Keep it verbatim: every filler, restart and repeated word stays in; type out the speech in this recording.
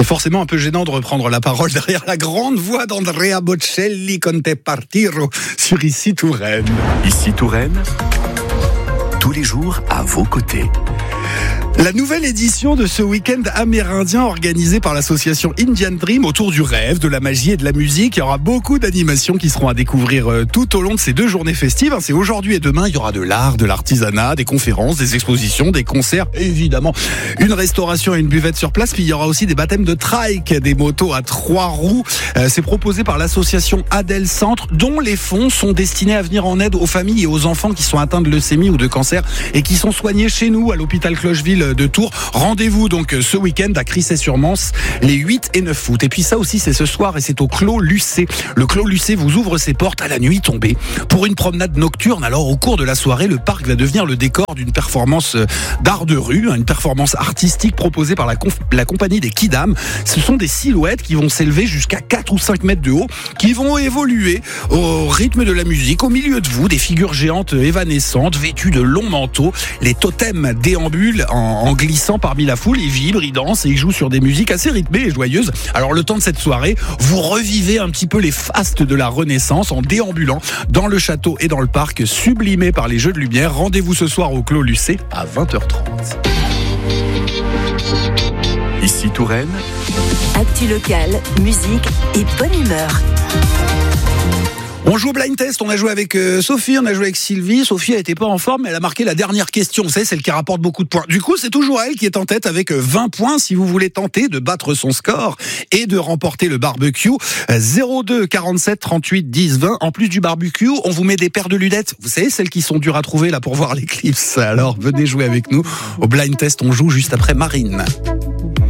C'est forcément un peu gênant de reprendre la parole derrière la grande voix d'Andrea Bocelli con te partiro sur Ici Touraine. Ici Touraine, tous les jours à vos côtés. La nouvelle édition de ce week-end amérindien organisé par l'association Indian Dream autour du rêve, de la magie et de la musique. Il y aura beaucoup d'animations qui seront à découvrir tout au long de ces deux journées festives. C'est aujourd'hui et demain. Il y aura de l'art, de l'artisanat, des conférences, des expositions, des concerts, évidemment une restauration et une buvette sur place. Puis il y aura aussi des baptêmes de trike, des motos à trois roues. C'est proposé par l'association Adèle Centre, dont les fonds sont destinés à venir en aide aux familles et aux enfants qui sont atteints de leucémie ou de cancer et qui sont soignés chez nous à l'hôpital Clocheville de Tours. Rendez-vous donc ce week-end à Crissey-sur-Mance les huit et neuf août. Et puis ça aussi, c'est ce soir et c'est au Clos Lucé. Le Clos Lucé vous ouvre ses portes à la nuit tombée pour une promenade nocturne. Alors au cours de la soirée, le parc va devenir le décor d'une performance d'art de rue, une performance artistique proposée par la, conf- la compagnie des Kidam. Ce sont des silhouettes qui vont s'élever jusqu'à quatre ou cinq mètres de haut, qui vont évoluer au rythme de la musique. Au milieu de vous, des figures géantes évanescentes, vêtues de longs manteaux. Les totems déambulent en en glissant parmi la foule, ils vibrent, ils dansent et ils jouent sur des musiques assez rythmées et joyeuses. Alors le temps de cette soirée, vous revivez un petit peu les fastes de la Renaissance en déambulant dans le château et dans le parc, sublimé par les jeux de lumière. Rendez-vous ce soir au Clos Lucé à vingt heures trente. Ici Touraine, actu locale, musique et bonne humeur. On joue au blind test, on a joué avec euh, Sophie, on a joué avec Sylvie. Sophie, elle n'était pas en forme, mais elle a marqué la dernière question. Vous savez, celle qui rapporte beaucoup de points. Du coup, c'est toujours elle qui est en tête avec vingt points. Si vous voulez tenter de battre son score et de remporter le barbecue, zéro deux quarante-sept trente-huit dix vingt. En plus du barbecue, on vous met des paires de lunettes. Vous savez, celles qui sont dures à trouver là pour voir l'éclipse. Alors, venez jouer avec nous au blind test. On joue juste après Marine.